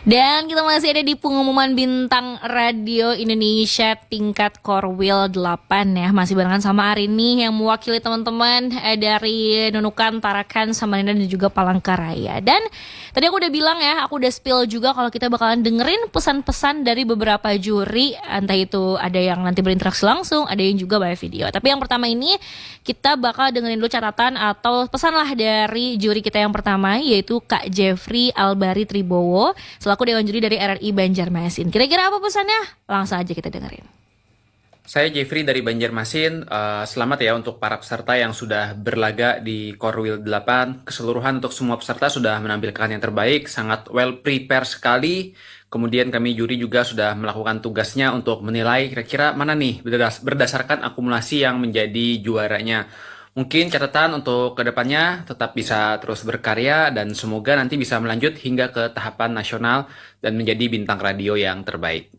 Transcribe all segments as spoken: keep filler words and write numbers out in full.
Dan kita masih ada di pengumuman bintang radio Indonesia tingkat Korwil delapan ya. Masih barengan sama Arini yang mewakili teman-teman eh, dari Nunukan, Tarakan, Samarinda dan juga Palangkaraya. Dan tadi aku udah bilang ya, aku udah spill juga kalau kita bakalan dengerin pesan-pesan dari beberapa juri. Entah itu ada yang nanti berinteraksi langsung, ada yang juga by video. Tapi yang pertama ini kita bakal dengerin dulu catatan atau pesan lah dari juri kita yang pertama, yaitu Kak Jeffrey Albari Tribowo selaku Dewan Juri dari R R I Banjarmasin. Kira-kira apa pesannya? Langsung aja kita dengerin. Saya Jeffrey dari Banjarmasin. Uh, selamat ya untuk para peserta yang sudah berlaga di Korwil delapan. Keseluruhan untuk semua peserta sudah menampilkan yang terbaik, sangat well prepare sekali. Kemudian kami juri juga sudah melakukan tugasnya untuk menilai kira-kira mana nih berdasarkan akumulasi yang menjadi juaranya. Mungkin catatan untuk kedepannya tetap bisa terus berkarya dan semoga nanti bisa melanjut hingga ke tahapan nasional dan menjadi bintang radio yang terbaik.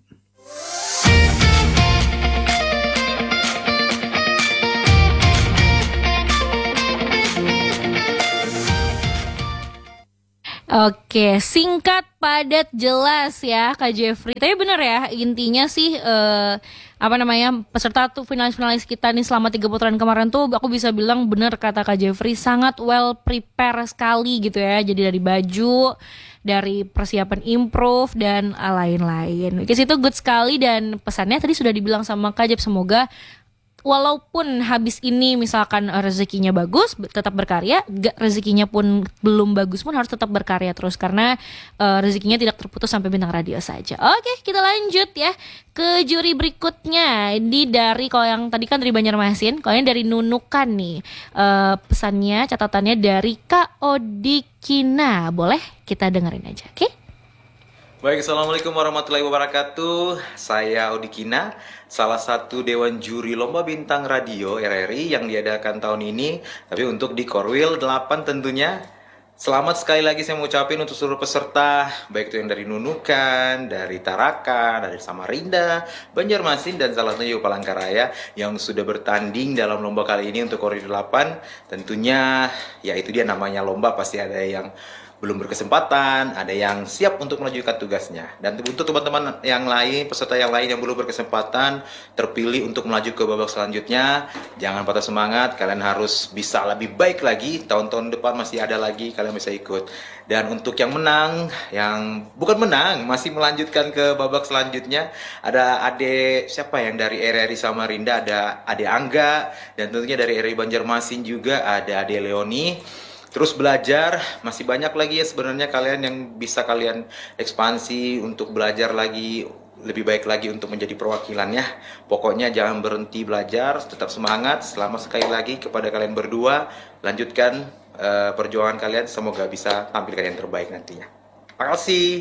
Oke, singkat, padat, jelas ya Kak Jeffrey. Tapi bener ya, intinya sih eh, apa namanya peserta tuh finalis-finalis kita nih selama tiga putaran kemarin tuh aku bisa bilang bener kata Kak Jeffrey, sangat well prepare sekali gitu ya. Jadi dari baju, dari persiapan improve dan lain-lain. Oke, situ good sekali dan pesannya tadi sudah dibilang sama Kak Jeff, semoga walaupun habis ini misalkan rezekinya bagus, tetap berkarya, gak rezekinya pun belum bagus pun harus tetap berkarya terus karena uh, rezekinya tidak terputus sampai bintang radio saja. Oke, kita lanjut ya ke juri berikutnya. Ini dari kalau yang tadi kan dari Banjarmasin, kalau yang dari Nunukan nih. Uh, pesannya, catatannya dari Kak Odikina. Boleh kita dengerin aja, oke? Okay? Baik, Assalamualaikum warahmatullahi wabarakatuh. Saya Odikina, salah satu Dewan Juri Lomba Bintang Radio R R I yang diadakan tahun ini, tapi untuk di Korwil delapan tentunya. Selamat sekali lagi saya mengucapkan untuk seluruh peserta, baik itu yang dari Nunukan, dari Tarakan, dari Samarinda, Banjarmasin, dan salah satunya juga Palangkaraya yang sudah bertanding dalam lomba kali ini untuk Korwil delapan. Tentunya, ya itu dia namanya lomba, pasti ada yang belum berkesempatan, ada yang siap untuk melanjutkan tugasnya. Dan untuk teman-teman yang lain, peserta yang lain yang belum berkesempatan terpilih untuk melaju ke babak selanjutnya, jangan patah semangat, kalian harus bisa lebih baik lagi. Tahun-tahun depan masih ada lagi, kalian bisa ikut. Dan untuk yang menang, yang bukan menang, masih melanjutkan ke babak selanjutnya, ada Ade, siapa yang dari R R I Samarinda, ada Ade Angga, dan tentunya dari R R I Banjarmasin juga ada Ade Leoni. Terus belajar, masih banyak lagi ya sebenarnya kalian yang bisa kalian ekspansi untuk belajar lagi, lebih baik lagi untuk menjadi perwakilan ya. Pokoknya jangan berhenti belajar, tetap semangat. Selamat sekali lagi kepada kalian berdua, lanjutkan uh, perjuangan kalian, semoga bisa tampilkan yang terbaik nantinya. Terima kasih.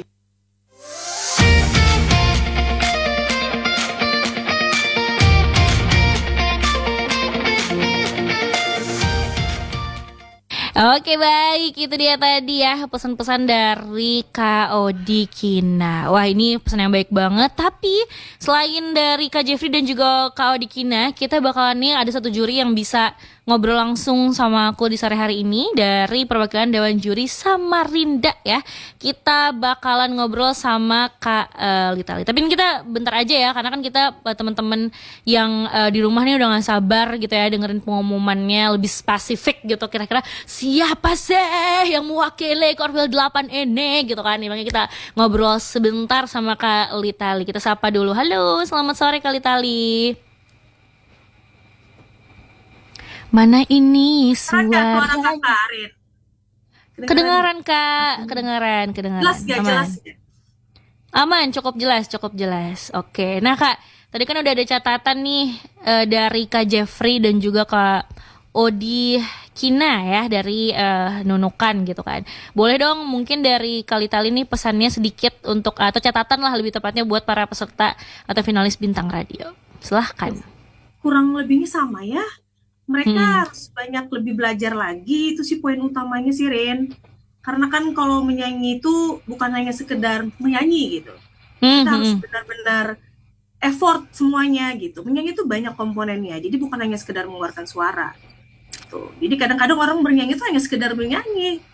Oke, baik, itu dia tadi ya pesan-pesan dari Kak Odikina. Wah, ini pesan yang baik banget. Tapi selain dari Kak Jeffrey dan juga Kak Odikina, kita bakalan nih ada satu juri yang bisa ngobrol langsung sama aku di sore hari ini dari perwakilan Dewan Juri Samarinda ya. Kita bakalan ngobrol sama Kak uh, Litali. Tapi ini kita bentar aja ya, karena kan kita uh, teman-teman yang uh, di rumah nih udah gak sabar gitu ya dengerin pengumumannya lebih spesifik gitu. Kira-kira siapa sih yang mewakili Korwil delapan ini gitu kan. Makanya kita ngobrol sebentar sama Kak Litali. Kita sapa dulu. Halo, selamat sore Kak Litali. Mana ini suara? Suara Kakak Arin. Kedengaran Kak, kedengaran, kedengaran. Jelas ya, Aman. jelas ya. Aman, cukup jelas, cukup jelas. Oke, nah Kak, tadi kan udah ada catatan nih uh, dari Kak Jeffrey dan juga Kak Odi Kina ya dari uh, Nunukan gitu kan. Boleh dong mungkin dari Kalitali nih pesannya sedikit untuk atau catatan lah lebih tepatnya buat para peserta atau finalis bintang radio. Silahkan. Kurang lebihnya sama ya. Mereka Hmm. harus banyak lebih belajar lagi, itu sih poin utamanya sih Ren. Karena kan kalau menyanyi itu bukan hanya sekedar menyanyi gitu. Hmm, Kita harus hmm. benar-benar effort semuanya gitu. Menyanyi itu banyak komponennya, jadi bukan hanya sekedar mengeluarkan suara. Tuh. Jadi kadang-kadang orang bernyanyi itu hanya sekedar bernyanyi,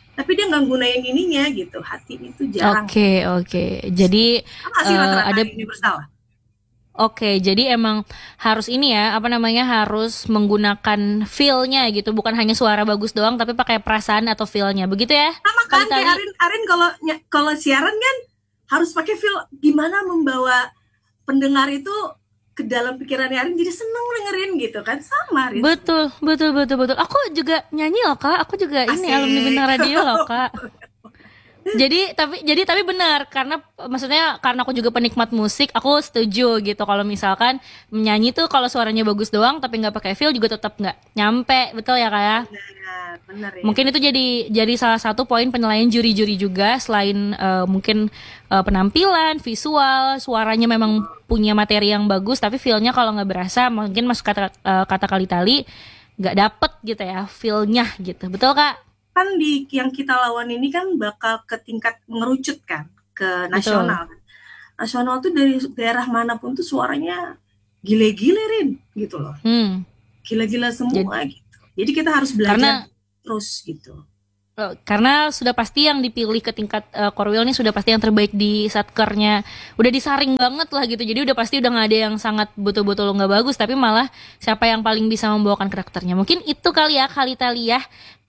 tapi dia nggak gunain ininya gitu, hati itu jarang. Oke, oke. Jadi Apa sih eh, rata-rata ada universal? Oke, jadi emang harus ini ya, apa namanya, harus menggunakan feel-nya gitu, bukan hanya suara bagus doang, tapi pakai perasaan atau feel-nya, begitu ya? Sama kan kayak Kali-kali. Arin, Arin kalau ny- kalau siaran kan harus pakai feel, gimana membawa pendengar itu ke dalam pikirannya Arin jadi seneng dengerin gitu kan, sama Arin. Betul, betul, betul, betul. Aku juga nyanyi loh kak, aku juga ini Asik. alumni bintang radio loh kak. Jadi tapi jadi tapi benar karena maksudnya karena aku juga penikmat musik, aku setuju gitu kalau misalkan menyanyi tuh kalau suaranya bagus doang tapi nggak pakai feel juga tetap nggak nyampe, betul ya kak ya? Benar, benar ya. Mungkin itu jadi jadi salah satu poin penilaian juri-juri juga selain eh, mungkin eh, penampilan, visual, suaranya memang punya materi yang bagus tapi feel-nya kalau nggak berasa mungkin masuk kata eh, kata kali-tali nggak dapet gitu ya feel-nya gitu. Betul kak? Kan di yang kita lawan ini kan bakal ke tingkat mengerucut kan ke nasional. Nasional tuh dari daerah manapun tuh suaranya gile-gile Rin gitu loh. Hmm. Gila-gila semua gitu. Jadi kita harus belajar Karena terus gitu. Eh, karena sudah pasti yang dipilih ke tingkat uh, Korwil nih sudah pasti yang terbaik di satkernya udah disaring banget lah gitu, jadi udah pasti udah nggak ada yang sangat betul-betul nggak bagus tapi malah siapa yang paling bisa membawakan karakternya, mungkin itu kali ya kali Talia.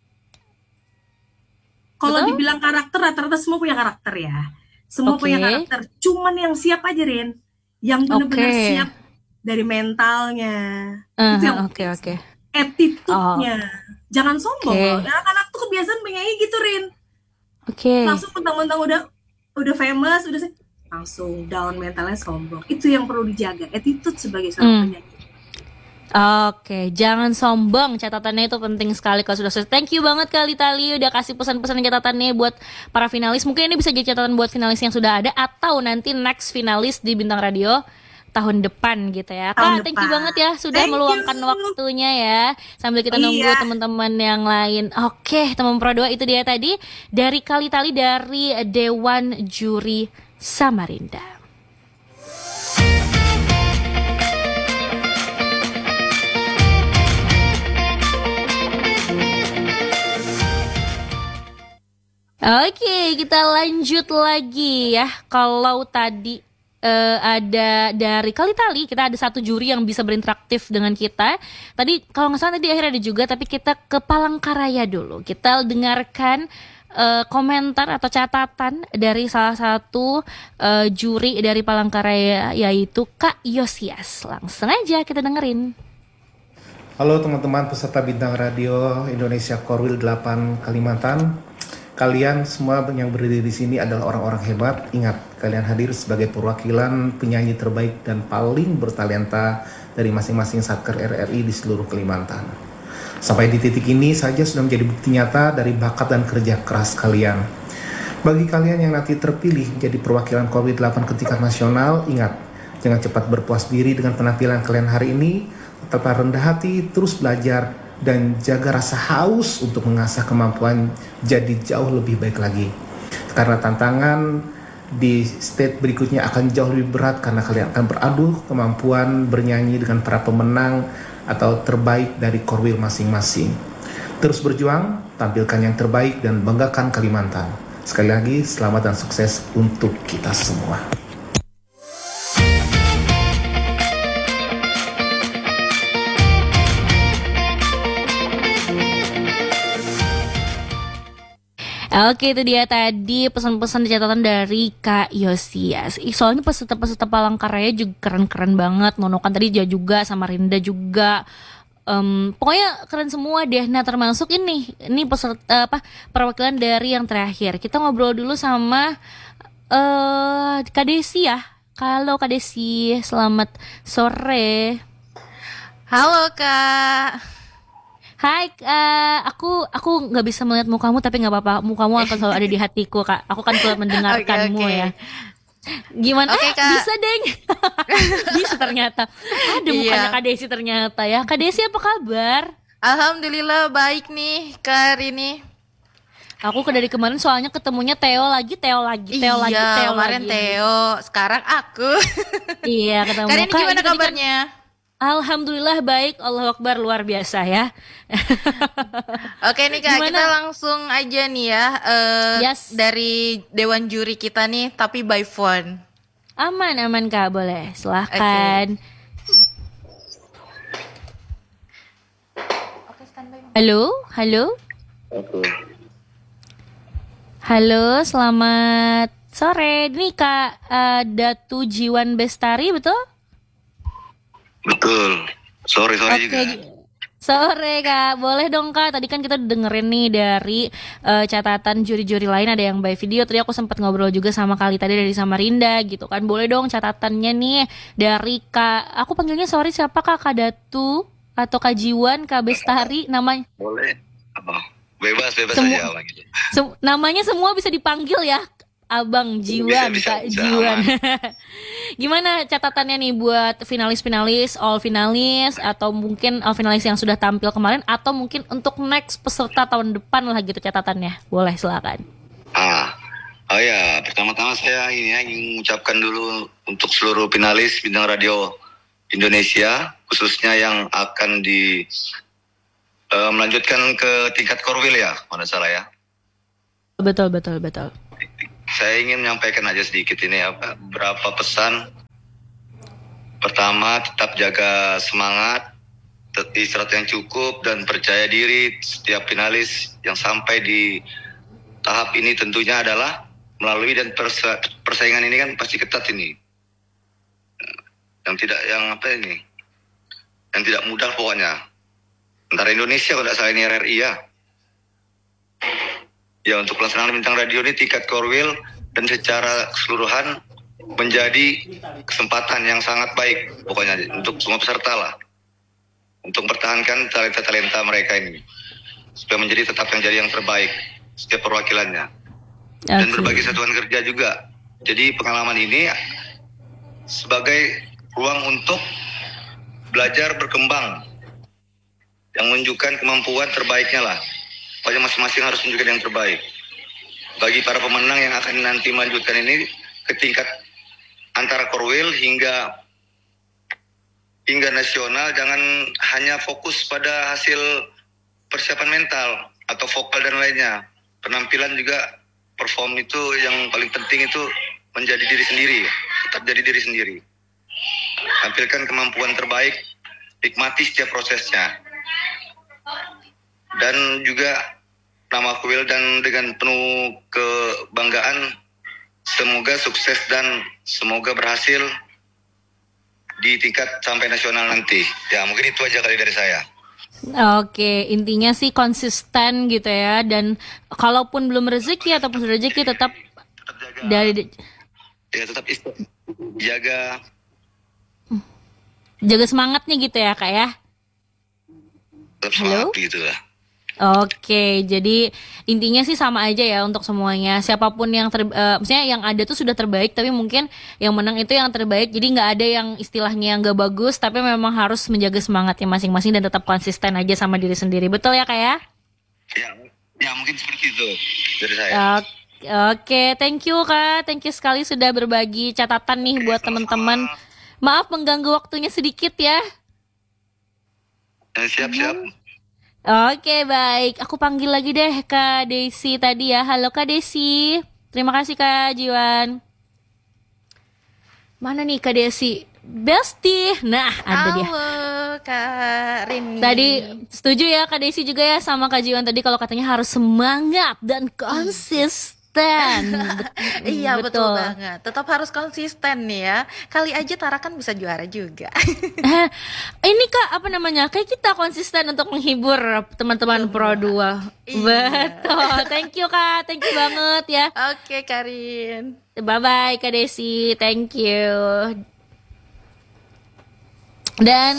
Kalau Betul? dibilang karakter rata-rata semua punya karakter ya. Semua Oke. punya karakter. Cuman yang siap aja Rin. Yang benar-benar Oke. siap dari mentalnya. Uh, Itu yang oke penting. oke Attitude-nya. Jangan sombong Oke. loh. Anak-anak tuh kebiasaan penyanyi gitu Rin. oke Langsung mentang-mentang udah udah famous, udah se- langsung down mentalnya sombong. Itu yang perlu dijaga. Attitude sebagai seorang Hmm. penyanyi. Oke, jangan sombong. Catatannya itu penting sekali kalau sudah selesai. Thank you banget kali Tali udah kasih pesan-pesan dan catatannya buat para finalis. Mungkin ini bisa jadi catatan buat finalis yang sudah ada atau nanti next finalis di Bintang Radio tahun depan gitu ya. Tahun Kak, thank you depan. banget ya sudah Thank meluangkan you. waktunya ya sambil kita nunggu Iya. teman-teman yang lain. Oke, teman Pro dua itu dia tadi dari kali Tali dari Dewan Juri Samarinda. Oke, kita lanjut lagi ya. Kalau tadi eh, ada dari Kali Tali, kita ada satu juri yang bisa berinteraktif dengan kita. Tadi kalau nggak salah tadi akhirnya ada juga, tapi kita ke Palangkaraya dulu. Kita dengarkan eh, komentar atau catatan dari salah satu eh, juri dari Palangkaraya, yaitu Kak Yosias. Langsung aja kita dengerin. Halo teman-teman peserta Bintang Radio Indonesia Korwil delapan Kalimantan. Kalian semua yang berdiri di sini adalah orang-orang hebat. Ingat, kalian hadir sebagai perwakilan penyanyi terbaik dan paling bertalenta dari masing-masing satker R R I di seluruh Kalimantan. Sampai di titik ini saja sudah menjadi bukti nyata dari bakat dan kerja keras kalian. Bagi kalian yang nanti terpilih menjadi perwakilan Korwil delapan ke tingkat nasional, ingat, jangan cepat berpuas diri dengan penampilan kalian hari ini. Tetaplah rendah hati, terus belajar, dan jaga rasa haus untuk mengasah kemampuan jadi jauh lebih baik lagi. Karena tantangan di stage berikutnya akan jauh lebih berat karena kalian akan beradu kemampuan bernyanyi dengan para pemenang atau terbaik dari Korwil masing-masing. Terus berjuang, tampilkan yang terbaik dan banggakan Kalimantan. Sekali lagi, selamat dan sukses untuk kita semua. Oke, itu dia tadi pesan-pesan catatan dari Kak Yosias. Ih, soalnya peserta-peserta Palangkaraya juga keren-keren banget. Nonokan tadi dia juga, Samarinda juga. Em, pokoknya keren semua deh. Nah, termasuk ini, ini peserta apa perwakilan dari yang terakhir. Kita ngobrol dulu sama eh Kak Desi ya. Halo Kak Desi, selamat sore. Halo Kak. Hai, eh, aku aku nggak bisa melihat mukamu tapi nggak apa-apa, mukamu akan selalu ada di hatiku kak. Aku kan selalu mendengarkanmu Oke, oke. ya. Gimana? Oke, Eh, Kak. bisa deng. Bisa ternyata. Ada Iya. mukanya Kak Desi ternyata ya. Kak Desi apa kabar? Alhamdulillah baik nih Kak Rini. Aku ke dari kemarin soalnya ketemunya Theo lagi, Theo lagi, Theo lagi, Iya Theo kemarin lagi. Theo, sekarang aku. Iya ketemu. Kak Rini Kak, gimana ini tadi kan- kabarnya? Alhamdulillah baik, Allahu Akbar, luar biasa ya. Oke nih Kak, Gimana? kita langsung aja nih ya eh, Yes. dari dewan juri kita nih, tapi by phone. Aman, aman Kak, boleh. Silahkan. Halo, halo. Halo, selamat sore. Ini Kak eh, Datu Jiwan Bestari, betul? Betul. Sore sore Oke, juga. gi- sore Kak. Boleh dong Kak, tadi kan kita dengerin nih dari eh, catatan juri-juri lain ada yang by video. Tadi aku sempat ngobrol juga sama Kali tadi dari Samarinda gitu kan. Boleh dong catatannya nih dari Kak, aku panggilnya sorry siapa Kak? Kak Datu atau Kak Jiwan, Kak Bestari, namanya Boleh. Apa? Bebas bebas Semua- aja Bang. sem- namanya semua bisa dipanggil ya. Abang Jiwan, Bisa, Kak bisa, Jiwan. Gimana catatannya nih buat finalis-finalis, all finalis, atau mungkin all finalis yang sudah tampil kemarin, atau mungkin untuk next peserta tahun depan lah gitu catatannya. Boleh, silakan. Ah. Oh ya, pertama-tama saya ini ya, ingin mengucapkan dulu untuk seluruh finalis bintang radio Indonesia, khususnya yang akan di eh, melanjutkan ke tingkat korwil ya, kalau tidak salah ya. Betul, betul, betul. Saya ingin menyampaikan aja sedikit ini ya, beberapa pesan. Pertama, tetap jaga semangat, tet- istirahat yang cukup, dan percaya diri. Setiap finalis yang sampai di tahap ini tentunya adalah melalui dan persa- persaingan ini kan pasti ketat ini. Yang tidak, yang apa ini? Yang tidak mudah pokoknya. Antara Indonesia kalau tidak salah ini R R I ya. Ya, untuk pelaksanaan bintang radio ini tingkat korwil dan secara keseluruhan menjadi kesempatan yang sangat baik pokoknya untuk semua peserta lah, untuk mempertahankan talenta-talenta mereka ini supaya menjadi tetap yang jadi yang terbaik setiap perwakilannya dan Oke. berbagai satuan kerja juga. Jadi pengalaman ini sebagai ruang untuk belajar berkembang yang menunjukkan kemampuan terbaiknya lah. Pokoknya masing-masing harus menunjukkan yang terbaik. Bagi para pemenang yang akan nanti melanjutkan ini ke tingkat antara korwil hingga hingga nasional, jangan hanya fokus pada hasil persiapan mental atau vokal dan lainnya. Penampilan juga, perform itu yang paling penting itu menjadi diri sendiri, tetap jadi diri sendiri. Tampilkan kemampuan terbaik, nikmati setiap prosesnya. Dan juga nama Kuil dan dengan penuh kebanggaan, semoga sukses dan semoga berhasil di tingkat sampai nasional nanti. Ya, mungkin itu aja kali dari saya. Oke, intinya sih konsisten gitu ya. Dan kalaupun belum rezeki ataupun sudah rezeki tetap Tetap jaga, dari ya tetap ist- jaga jaga semangatnya gitu ya Kak ya. tetap Halo? semangat gitu lah. Oke, jadi intinya sih sama aja ya untuk semuanya. Siapapun yang ter, eh, maksudnya yang ada tuh sudah terbaik, tapi mungkin yang menang itu yang terbaik. Jadi nggak ada yang istilahnya yang nggak bagus, tapi memang harus menjaga semangatnya masing-masing dan tetap konsisten aja sama diri sendiri. Betul ya Kak ya? Ya, ya mungkin seperti itu dari saya. Oke, oke, thank you Kak, thank you sekali sudah berbagi catatan nih buat teman-teman. Maaf mengganggu waktunya sedikit ya. Ya, siap-siap. Oke, baik. Aku panggil lagi deh Kak Desi tadi ya. Halo Kak Desi. Terima kasih Kak Jiwan. Mana nih Kak Desi? Besti. Nah, ada dia. Halo Kak Rini. Tadi setuju ya Kak Desi juga ya sama Kak Jiwan tadi kalau katanya harus semangat dan konsisten. Bet- Iya betul. banget. Tetap harus konsisten nih ya. Kali aja Tara kan bisa juara juga. Eh, Ini Kak, apa namanya? Kayak kita konsisten untuk menghibur teman-teman Pro dua. Iya. Betul. Thank you Kak, thank you banget ya. Oke Karin. Bye-bye Kak Desi, thank you. Dan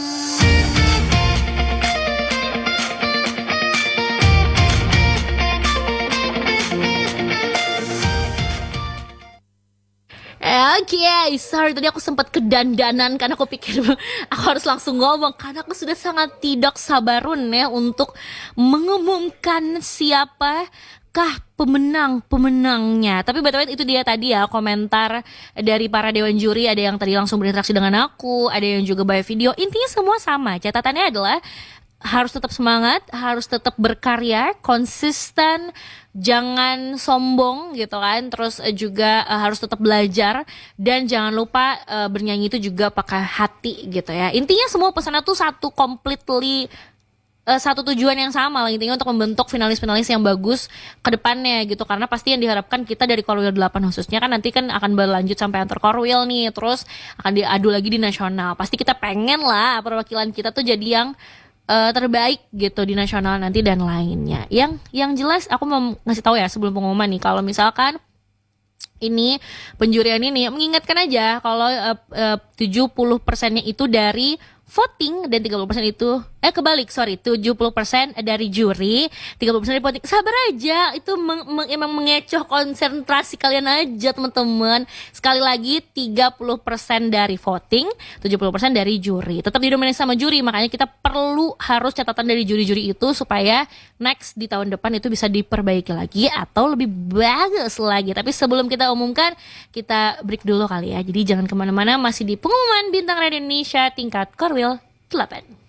Oke, sorry tadi aku sempat kedandanan karena aku pikir aku harus langsung ngomong karena aku sudah sangat tidak sabarun ya untuk mengumumkan siapa siapakah pemenang-pemenangnya? Tapi by the way itu dia tadi ya komentar dari para dewan juri, ada yang tadi langsung berinteraksi dengan aku, ada yang juga by video. Intinya semua sama. Catatannya adalah harus tetap semangat, harus tetap berkarya, konsisten, jangan sombong gitu kan. Terus uh, juga uh, harus tetap belajar dan jangan lupa uh, bernyanyi itu juga pakai hati gitu ya. Intinya semua pesannya tuh satu, completely uh, satu tujuan yang sama lah intinya, untuk membentuk finalis-finalis yang bagus ke depannya gitu. Karena pasti yang diharapkan kita dari Korwil delapan khususnya kan nanti kan akan berlanjut sampai antar Korwil nih, terus akan diadu lagi di nasional. Pasti kita pengen lah perwakilan kita tuh jadi yang Uh, terbaik gitu di nasional nanti dan lainnya. Yang yang jelas aku mau ngasih tahu ya sebelum pengumuman nih, kalau misalkan ini penjurian ini mengingatkan aja kalau uh, uh, tujuh puluh persennya itu dari voting dan tiga puluh persen itu eh kebalik sorry tujuh puluh persen dari juri, tiga puluh persen dari voting. Sabar aja, itu meng, meng, emang mengecoh konsentrasi kalian aja teman-teman. Sekali lagi tiga puluh persen dari voting, tujuh puluh persen dari juri. Tetap didominasi sama juri, makanya kita perlu harus catatan dari juri-juri itu supaya next di tahun depan itu bisa diperbaiki lagi atau lebih bagus lagi. Tapi sebelum kita umumkan, kita break dulu kali ya. Jadi jangan kemana-mana, masih di pengumuman Bintang Radio Indonesia tingkat Korwil delapan.